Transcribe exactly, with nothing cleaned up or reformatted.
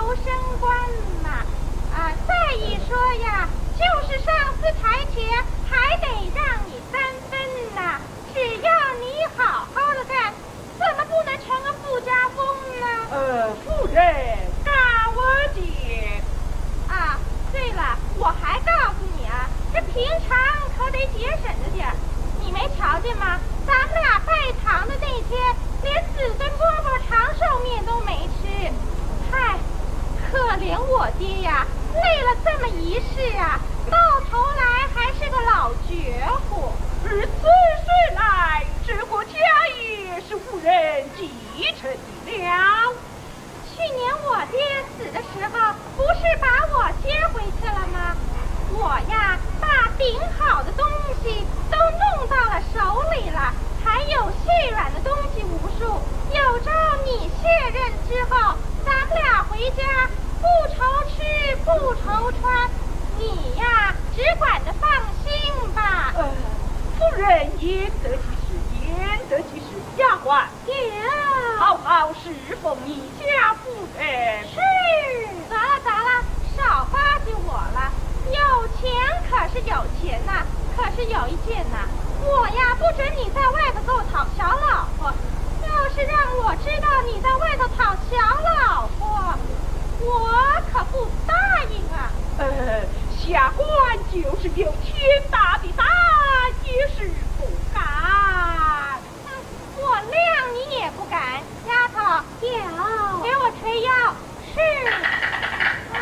头升官嘛。啊，再一说呀，就是上司台前还得让你三分呢。只要你好好的干，怎么不能成个富家翁呢？ 呃，夫人，干我姐。 啊，对了，我还告诉你啊，这平常可得节省着点儿。你没瞧见吗？咱们俩拜堂的那天，连子孙饽饽长寿面都没吃。嗨，可怜我爹呀，累了这么一世啊，到头来还是个老绝户。 而岁岁来，这国家业是夫人继承的了。 去年我爹死的时候，不是把我接回去了吗？我呀，把顶好的东西都弄到了手里了，还有细软的东西无数。有朝你卸任之后，咱们俩回家不愁吃不愁穿，你呀只管着放心吧。 呃，夫人言得其时，言得其时，丫鬟呀， 好好侍奉你家夫人。 是，得了得了，少巴结我了。有钱可是有钱呐、啊，可是有一件呐、啊，我呀不准你在外头给我讨小老婆。要是让我知道你在外头讨小老婆，我可不答应啊。 呃，下官就是有天大的胆也是不敢。 嗯，我谅你也不敢，丫头。 爹儿。